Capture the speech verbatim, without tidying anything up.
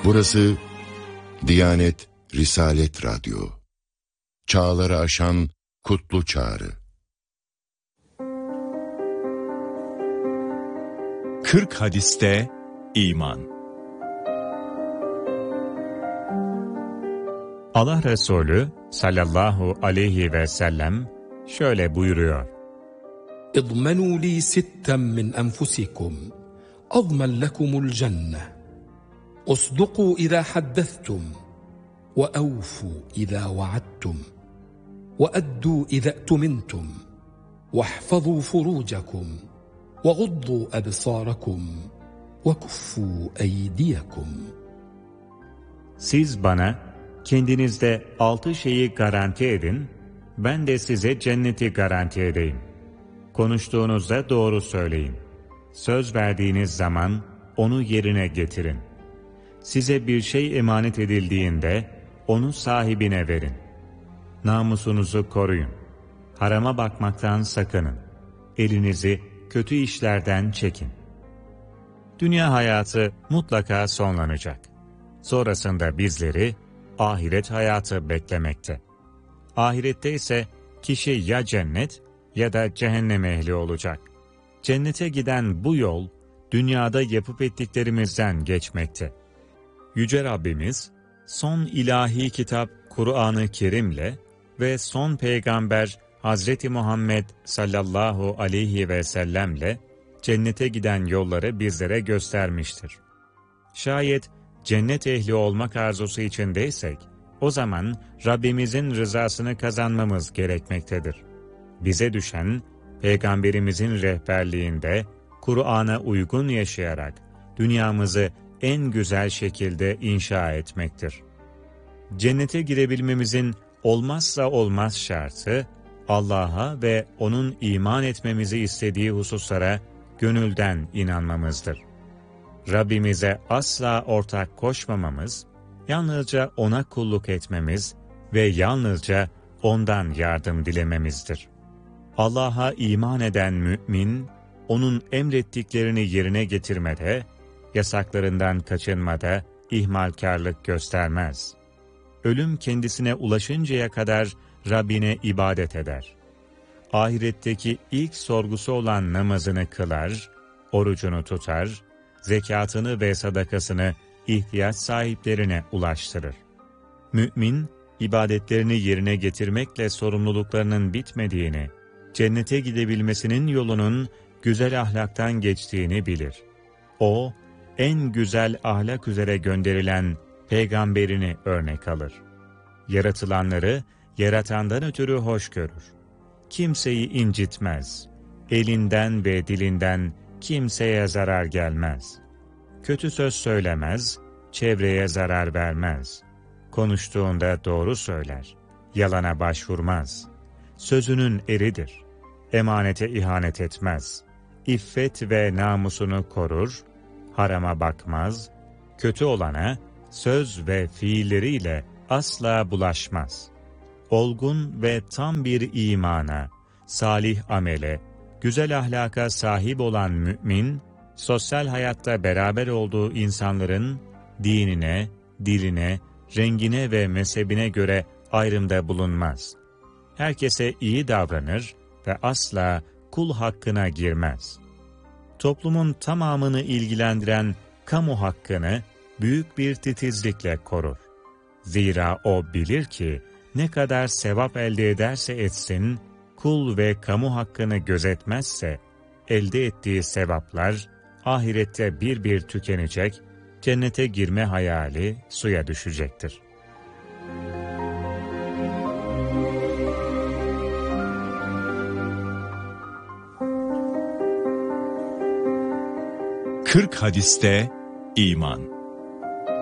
Burası Diyanet Risalet Radyo. Çağları aşan kutlu çağrı. Kırk hadiste iman. Allah Resulü sallallahu aleyhi ve sellem şöyle buyuruyor. اضمنوا لي ستا من أنفسكم أضمن لكم الجنة اصدقوا إذا حدثتم وأوفوا إذا وعدتم وأدوا إذا اؤتمنتم واحفظوا فروجكم وغضوا أبصاركم وكفوا أيديكم. Siz bana kendinizde altı şeyi garanti edin, ben de size cenneti garanti edeyim. Konuştuğunuzda doğru söyleyin. Söz verdiğiniz zaman onu yerine getirin. Size bir şey emanet edildiğinde onu sahibine verin. Namusunuzu koruyun. Harama bakmaktan sakının. Elinizi kötü işlerden çekin. Dünya hayatı mutlaka sonlanacak. Sonrasında bizleri ahiret hayatı beklemekte. Ahirette ise kişi ya cennet ya da cehennem ehli olacak. Cennete giden bu yol, dünyada yapıp ettiklerimizden geçmekte. Yüce Rabbimiz, son ilahi kitap Kur'an-ı Kerim'le ve son peygamber Hazreti Muhammed sallallahu aleyhi ve sellem'le cennete giden yolları bizlere göstermiştir. Şayet cennet ehli olmak arzusu içindeysek, o zaman Rabbimizin rızasını kazanmamız gerekmektedir. Bize düşen, Peygamberimizin rehberliğinde Kur'an'a uygun yaşayarak dünyamızı en güzel şekilde inşa etmektir. Cennete girebilmemizin olmazsa olmaz şartı, Allah'a ve O'nun iman etmemizi istediği hususlara gönülden inanmamızdır. Rabbimize asla ortak koşmamamız, yalnızca O'na kulluk etmemiz ve yalnızca O'ndan yardım dilememizdir. Allah'a iman eden mümin, O'nun emrettiklerini yerine getirmede, yasaklarından kaçınmada ihmalkarlık göstermez. Ölüm kendisine ulaşıncaya kadar Rabbine ibadet eder. Ahiretteki ilk sorgusu olan namazını kılar, orucunu tutar, zekatını ve sadakasını ihtiyaç sahiplerine ulaştırır. Mümin, ibadetlerini yerine getirmekle sorumluluklarının bitmediğini, cennete gidebilmesinin yolunun güzel ahlaktan geçtiğini bilir. O, en güzel ahlak üzere gönderilen peygamberini örnek alır. Yaratılanları yaratandan ötürü hoş görür. Kimseyi incitmez. Elinden ve dilinden kimseye zarar gelmez. Kötü söz söylemez, çevreye zarar vermez. Konuştuğunda doğru söyler, yalana başvurmaz. Sözünün eridir. Emanete ihanet etmez. İffet ve namusunu korur, harama bakmaz, kötü olana söz ve fiilleriyle asla bulaşmaz. Olgun ve tam bir imana, salih amele, güzel ahlaka sahip olan mümin, sosyal hayatta beraber olduğu insanların dinine, diline, rengine ve mezhebine göre ayrımda bulunmaz. Herkese iyi davranır ve asla kul hakkına girmez. Toplumun tamamını ilgilendiren kamu hakkını büyük bir titizlikle korur. Zira o bilir ki ne kadar sevap elde ederse etsin, kul ve kamu hakkını gözetmezse elde ettiği sevaplar ahirette bir bir tükenecek, cennete girme hayali suya düşecektir. Kırk hadiste iman.